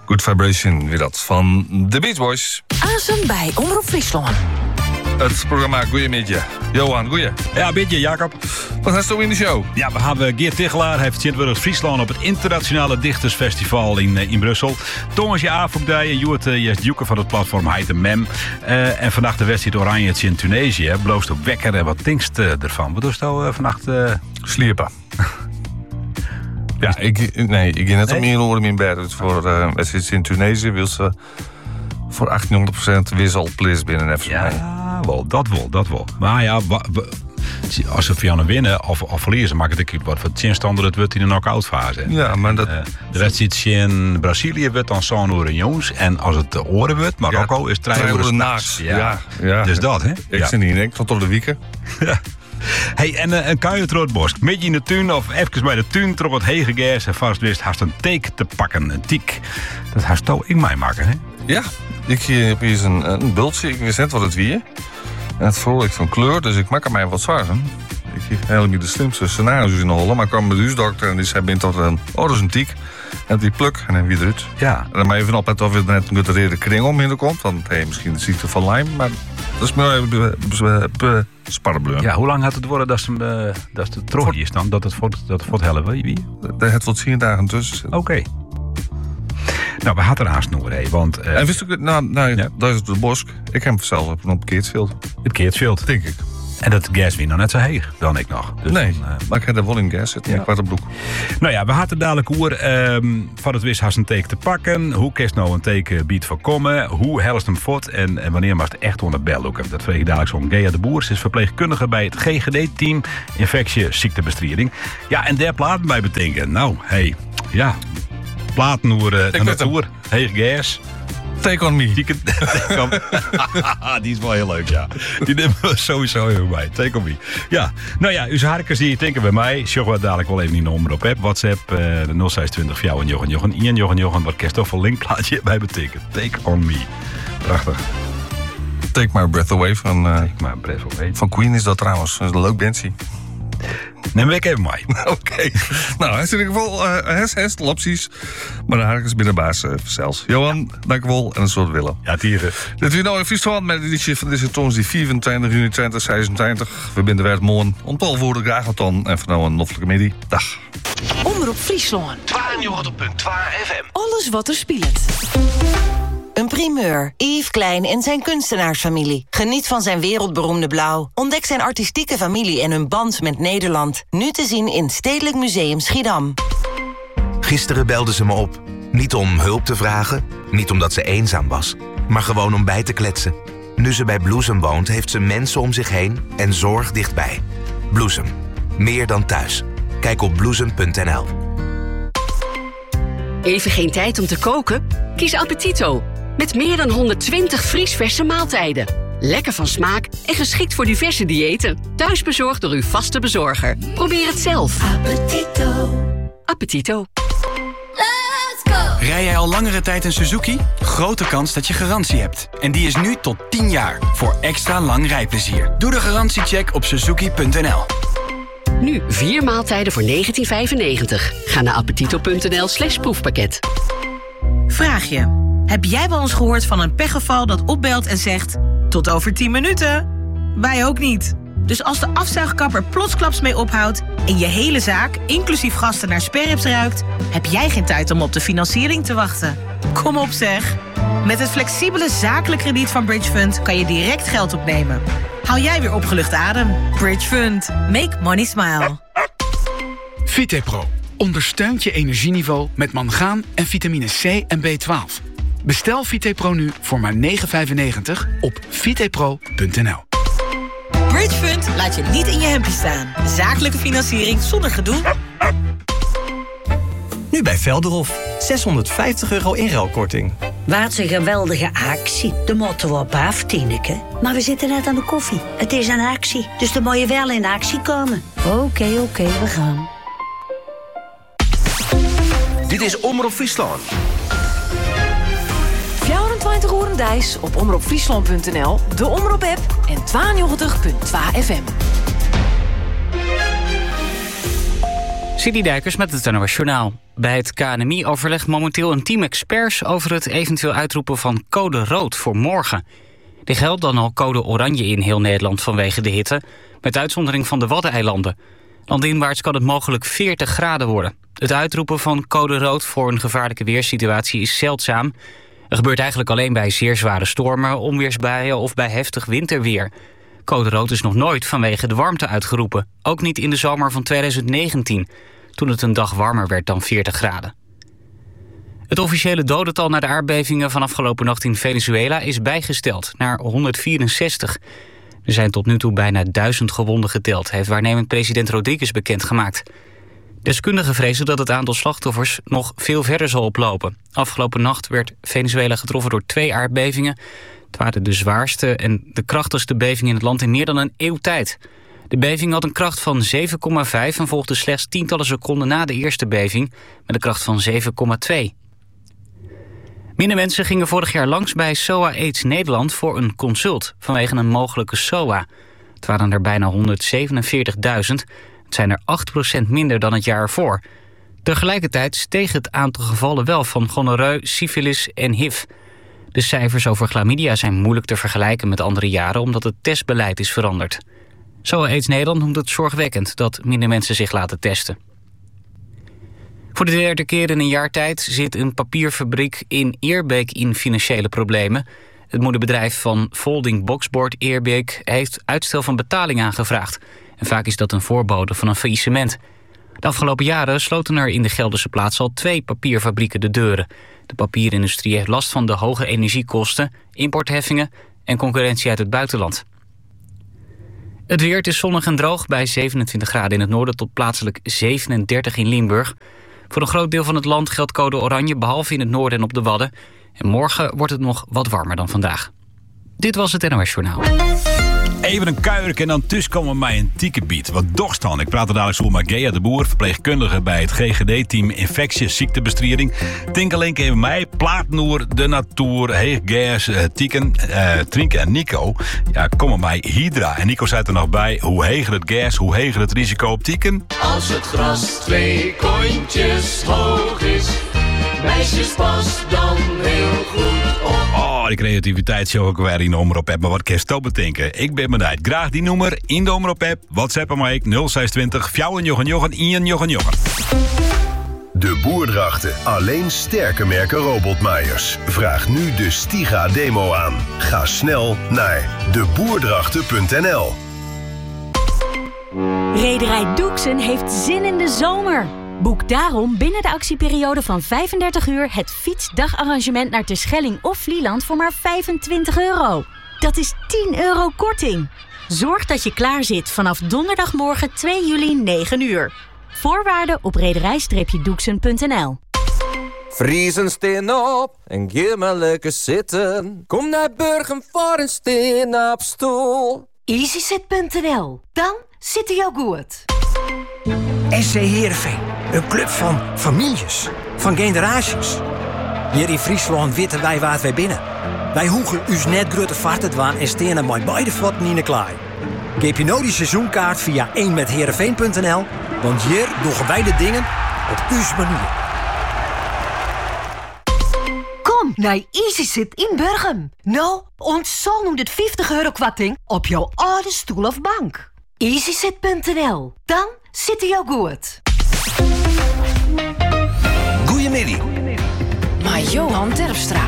Good Vibration, weer dat van The Beach Boys. Azen bij Omroep Friesland. Het programma Goeiemidje. Johan, goeie. Ja, beetje Jacob. Wat heeft u in de show? Ja, we hebben Geert Tichelaar, heeft Sint-Wurgs Friesland op het Internationale Dichtersfestival in Brussel. Thomas je Avondij en Joert Jesdjoeken van het platform Heid en Mem. En vannacht de wedstrijd Oranje in Tunesië. Bloost op wekker en wat denkst ervan? Wat doe je vannacht? Sliepen. Ja, ik ging net om 1 uur in bed. Voor wedstrijd in Tunesië wil ze voor 1800% wissel binnen even. Ja, wel, dat wel. Maar ja, als ze van winnen of verliezen, maakt het ook wat voor tegenstander het wordt in de knock-out fase. Ja, maar dat... de wedstrijd in Brazilië wordt dan zo'n uur in jongens. En als het de oren wordt, Marokko is 3 uur nachts. Ja. Dus dat, hè? Ik zie niet, ik tot de weekend. Ja. Hey, en een kuier door het bos. Midden in de tuin of even bij de tuin, trok het hege gas en vast wist haast een teek te pakken. Een tiek. Dat haast toch in mij maken, hè? Ja, ik heb hier een bultje. Ik wist net wat het weer. En het vrolijk van kleur, dus ik maak er mij wat zwaar. Hè? Ik heb helemaal de slimste scenario's in de hollen. Maar ik kwam bij de huisdokter en die zei dat dat is een tiek. En die pluk en dan weer eruit. Ja. En dan moet je even opletten of er net een getereerde kring omheen komt. Want misschien de ziekte van Lyme. Maar dat is maar even sparrenbleur. Ja, hoe lang gaat het worden dat het terug is dan? Dat het voor helpen? Wie? Het wordt 10 dagen tussen. Oké. Nou, we hadden er haast nog een, want... en wist u, dat is het bos. Ik heb hem zelf op een Keertsveld. Het Keertsveld? Denk ik. En dat gas wie nog net zo heeg dan ik nog. Dus nee, maar ik heb er wel in gas zitten. Ja. Ik broek. Nou ja, we hadden dadelijk oer van het wist haast een teken te pakken. Hoe kerst nou een teken biedt voorkomen? Hoe helst hem voort? En wanneer mag het echt onder bel loeken? Dat vreeg ik dadelijk zo'n Gea de Boer. Ze is verpleegkundige bij het GGD-team Infectieziektebestrijding. Ja, en daar platen bij betekenen. Nou, platen oer de natuur. Heeg gas. Take on me. Die is wel heel leuk, ja. Die nemen we sowieso heel bij. Take on me. Ja, nou ja, uw harkers die denken bij mij. Sjog wat dadelijk wel even in de omroep heb. WhatsApp 0620 voor jou en Jochen. Wat kerst toch voor linkplaatje bij betekent. Take on me. Prachtig. Take my breath away van... Take my breath away. Van Queen is dat trouwens. Dat is een leuk bandje. Neem ik even mee. Oké. Nou, hij is in ieder geval de opties. Maar de harkens binnen baas zelfs. Johan, dank u wel. En een soort Willem. Ja, tieren. Dit is nou in Friesland met de editie van deze toons die 24 juni 2026. We binden weer morgen. Ontpal voor de Graagton. En van nou een noffelijke middag. Dag. Omroep Friesland. 92.2 FM. Alles wat er speelt. Een primeur. Yves Klein en zijn kunstenaarsfamilie. Geniet van zijn wereldberoemde blauw. Ontdek zijn artistieke familie en hun band met Nederland. Nu te zien in Stedelijk Museum Schiedam. Gisteren belde ze me op. Niet om hulp te vragen, niet omdat ze eenzaam was, maar gewoon om bij te kletsen. Nu ze bij Bloesem woont, heeft ze mensen om zich heen en zorg dichtbij. Bloesem. Meer dan thuis. Kijk op bloesem.nl. Even geen tijd om te koken? Kies Appetito. Met meer dan 120 vriesverse maaltijden. Lekker van smaak en geschikt voor diverse diëten. Thuisbezorgd door uw vaste bezorger. Probeer het zelf. Appetito. Appetito. Let's go! Rij jij al langere tijd een Suzuki? Grote kans dat je garantie hebt. En die is nu tot 10 jaar. Voor extra lang rijplezier. Doe de garantiecheck op suzuki.nl. Nu 4 maaltijden voor €19,95. Ga naar appetito.nl/proefpakket. Vraag je. Heb jij wel eens gehoord van een pechgeval dat opbelt en zegt... tot over 10 minuten? Wij ook niet. Dus als de afzuigkapper plotsklaps mee ophoudt... en je hele zaak, inclusief gasten, naar sperrips ruikt... heb jij geen tijd om op de financiering te wachten. Kom op zeg. Met het flexibele zakelijk krediet van Bridge Fund... kan je direct geld opnemen. Haal jij weer opgelucht adem. Bridge Fund. Make money smile. Vitepro ondersteunt je energieniveau met mangaan en vitamine C en B12. Bestel Vitepro nu voor maar €9,95 op vitepro.nl. Bridge Fund laat je niet in je hempje staan. Zakelijke financiering zonder gedoe. Nu bij Velderhof. €650 inruilkorting. Wat een geweldige actie. De moeten we op af, Tineke. Maar we zitten net aan de koffie. Het is een actie, dus dan moet je wel in actie komen. Oké, we gaan. Dit is Omroep Friesland. 24 uur Dijs op omroepfriesland.nl, de Omroep-app en 92.2 FM. Sidi Dijkers met het NOS Journaal. Bij het KNMI overlegt momenteel een team experts over het eventueel uitroepen van code rood voor morgen. Er geldt dan al code oranje in heel Nederland vanwege de hitte, met uitzondering van de Waddeneilanden. Landinwaarts kan het mogelijk 40 graden worden. Het uitroepen van code rood voor een gevaarlijke weerssituatie is zeldzaam. Er gebeurt eigenlijk alleen bij zeer zware stormen, onweersbuien of bij heftig winterweer. Code rood is nog nooit vanwege de warmte uitgeroepen. Ook niet in de zomer van 2019, toen het een dag warmer werd dan 40 graden. Het officiële dodental na de aardbevingen van afgelopen nacht in Venezuela is bijgesteld naar 164. Er zijn tot nu toe bijna 1000 gewonden geteld, heeft waarnemend president Rodriguez bekendgemaakt. Deskundigen vrezen dat het aantal slachtoffers nog veel verder zal oplopen. Afgelopen nacht werd Venezuela getroffen door 2 aardbevingen. Het waren de zwaarste en de krachtigste beving in het land in meer dan een eeuw tijd. De beving had een kracht van 7,5 en volgde slechts tientallen seconden na de eerste beving met een kracht van 7,2. Minder mensen gingen vorig jaar langs bij SOA AIDS Nederland voor een consult vanwege een mogelijke SOA. Het waren er bijna 147.000. Het zijn er 8% minder dan het jaar ervoor. Tegelijkertijd steeg het aantal gevallen wel van gonoreu, syfilis en HIV. De cijfers over chlamydia zijn moeilijk te vergelijken met andere jaren omdat het testbeleid is veranderd. SOA AIDS Nederland noemt het zorgwekkend dat minder mensen zich laten testen. Voor de 3e keer in een jaar tijd zit een papierfabriek in Eerbeek in financiële problemen. Het moederbedrijf van Folding Boxboard Eerbeek heeft uitstel van betaling aangevraagd. En vaak is dat een voorbode van een faillissement. De afgelopen jaren sloten er in de Gelderse plaats al 2 papierfabrieken de deuren. De papierindustrie heeft last van de hoge energiekosten, importheffingen en concurrentie uit het buitenland. Het weer, het is zonnig en droog bij 27 graden in het noorden tot plaatselijk 37 in Limburg. Voor een groot deel van het land geldt code oranje, behalve in het noorden en op de Wadden. En morgen wordt het nog wat warmer dan vandaag. Dit was het NOS Journaal. Even een kuierk en dan tussenkomen bij een tiekenbied. Wat dochstan. Ik praat er dadelijk zo met Gea de Boer, verpleegkundige bij het GGD-team Infectieziektebestrijding. Tinkelink even mij, Plaatnoer, De Natuur, Heeg Gas, Tieken, Trinke en Nico. Ja, kom maar bij Hydra. En Nico zei er nog bij, hoe heger het gas, hoe heger het risico op Tieken. Als het gras 2 kontjes hoog is, meisjes pas dan heel goed op. Oh, die creativiteit zou ik weer in de Omroep-app, maar wat kan je toch bedenken? Ik ben benieuwd. Graag die nummer in de Omroep-app. WhatsApp maar ik 0620 4 De Boerdrachten. Alleen sterke merken robotmaaiers. Vraag nu de Stiga-demo aan. Ga snel naar deboerdrachten.nl. Rederij Doeksen heeft zin in de zomer. Boek daarom binnen de actieperiode van 35 uur... het fietsdagarrangement naar Terschelling of Vlieland voor maar €25. Dat is €10 korting. Zorg dat je klaar zit vanaf donderdagmorgen 2 juli 9 uur. Voorwaarden op rederij-doeksen.nl. Vriezen steen op en geef maar lekker zitten. Kom naar Burgum voor een steen op stoel. EasyZit.nl, dan zit hij al goed. SC Heerenveen, een club van families, van generaties. Hier in Friesland weten wij waar wij binnen. Wij hoegen us net grote vaart te en stenen met beide voeten in de klaai. Geef je nou die seizoenkaart via 1metheerenveen.nl, want hier doen wij de dingen op uw manier. Kom naar EasyZit in Burgum. Nou, ons zo noemt het €50 kwarting op jouw oude stoel of bank. EasyZit.nl, dan zit hij al goed. Goedemiddag. Maar Johan Terpstra,